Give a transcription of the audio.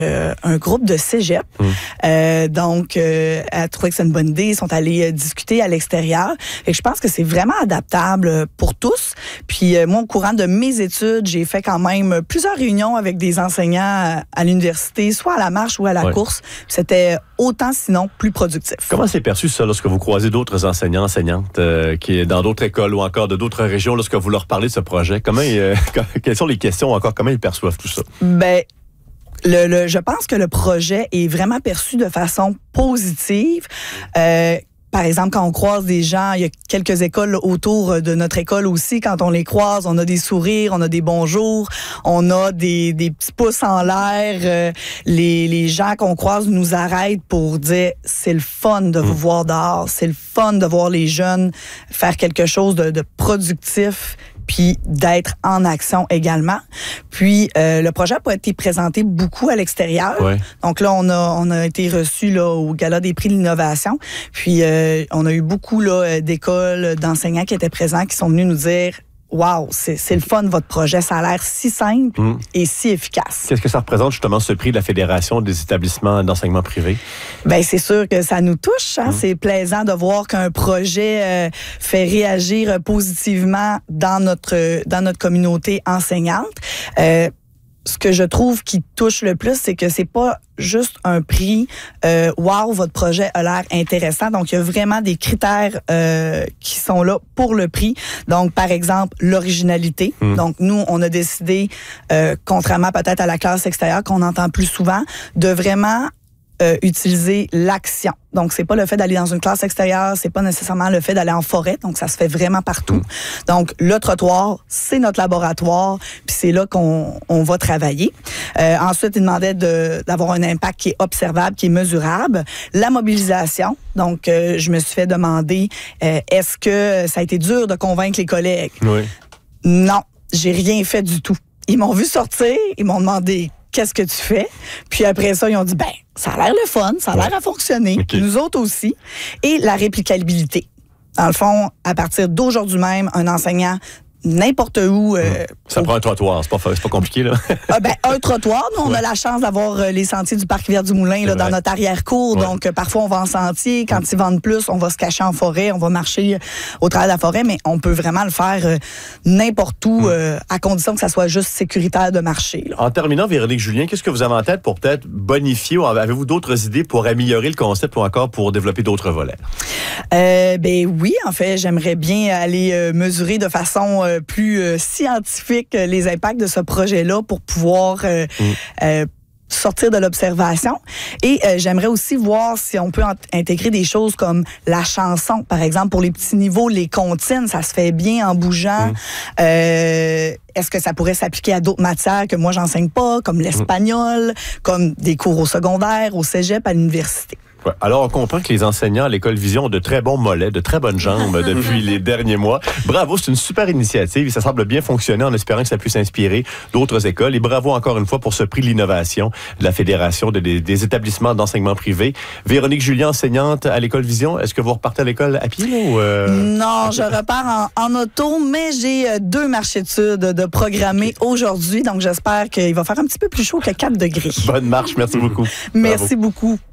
un groupe de cégep. Donc, elle trouvait que c'est une bonne idée. Ils sont allés discuter à l'extérieur. Et je pense que c'est vraiment adaptable pour tous. Puis, moi, au courant de mes études, j'ai fait quand même plusieurs réunions avec des enseignants à l'université, soit à la marche ou à la course. C'était autant, sinon, plus productif. Comment c'est perçu, ça, lorsque vous croisez d'autres enseignants, enseignantes qui dans d'autres écoles ou encore de d'autres régions, lorsque vous leur parlez de ce projet? Quelles sont les questions encore? Comment ils perçoivent tout ça? Ben, je pense que le projet est vraiment perçu de façon positive. Par exemple, quand on croise des gens, il y a quelques écoles autour de notre école aussi. Quand on les croise, on a des sourires, on a des bonjours, on a des petits pouces en l'air. Les gens qu'on croise nous arrêtent pour dire « c'est le fun de vous voir dehors, c'est le fun de voir les jeunes faire quelque chose de productif ». Puis d'être en action également. Puis le projet a été présenté beaucoup à l'extérieur. Ouais. Donc là, on a été reçus là, au Gala des prix de l'innovation. Puis on a eu beaucoup là, d'écoles, d'enseignants qui étaient présents, qui sont venus nous dire « Wow, c'est le fun, votre projet. Ça a l'air si simple et si efficace. » Qu'est-ce que ça représente justement ce prix de la Fédération des établissements d'enseignement privé? Bien, c'est sûr que ça nous touche. Hein? C'est plaisant de voir qu'un projet fait réagir positivement dans notre communauté enseignante. Ce que je trouve qui touche le plus, c'est que c'est pas juste un prix wow, votre projet a l'air intéressant. Donc, il y a vraiment des critères qui sont là pour le prix. Donc, par exemple, l'originalité. Donc, nous, on a décidé, contrairement peut-être à la classe extérieure qu'on entend plus souvent, de vraiment utiliser l'action. Donc, c'est pas le fait d'aller dans une classe extérieure, c'est pas nécessairement le fait d'aller en forêt, donc ça se fait vraiment partout. Donc, le trottoir, c'est notre laboratoire, puis c'est là qu'on va travailler. Ensuite, il demandait d'avoir un impact qui est observable, qui est mesurable. La mobilisation, donc je me suis fait demander, est-ce que ça a été dur de convaincre les collègues? Oui. Non, j'ai rien fait du tout. Ils m'ont vu sortir, ils m'ont demandé qu'est-ce que tu fais? Puis après ça, ils ont dit, ben, ça a l'air le fun, ça a l'air à fonctionner. Okay. Nous autres aussi. Et la réplicabilité. Dans le fond, à partir d'aujourd'hui même, un enseignant n'importe où. Ça prend un trottoir, c'est pas compliqué, là. Un trottoir, nous, on a la chance d'avoir les sentiers du Parc Rivière-du-Moulin là, dans notre arrière-cour. Ouais. Donc, parfois, on va en sentier. Quand ils vendent plus, on va se cacher en forêt, on va marcher au travers de la forêt, mais on peut vraiment le faire n'importe où, à condition que ça soit juste sécuritaire de marcher. Là. En terminant, Véronique Julien, qu'est-ce que vous avez en tête pour peut-être bonifier ou avez-vous d'autres idées pour améliorer le concept ou encore pour développer d'autres volets? Oui, en fait, j'aimerais bien aller mesurer de façon plus scientifique les impacts de ce projet-là pour pouvoir sortir de l'observation. Et j'aimerais aussi voir si on peut intégrer des choses comme la chanson. Par exemple, pour les petits niveaux, les comptines, ça se fait bien en bougeant. Est-ce que ça pourrait s'appliquer à d'autres matières que moi, j'enseigne pas, comme l'espagnol, comme des cours au secondaire, au cégep, à l'université? Ouais. Alors, on comprend que les enseignants à l'École Vision ont de très bons mollets, de très bonnes jambes depuis les derniers mois. Bravo, c'est une super initiative et ça semble bien fonctionner en espérant que ça puisse inspirer d'autres écoles. Et bravo encore une fois pour ce prix de l'innovation de la Fédération des établissements d'enseignement privé. Véronique Julien, enseignante à l'École Vision, est-ce que vous repartez à l'école à pied? Ou Non, je repars en auto, mais j'ai 2 marches d'études de programmer aujourd'hui. Donc, j'espère qu'il va faire un petit peu plus chaud que 4 degrés. Bonne marche, merci beaucoup. Merci beaucoup.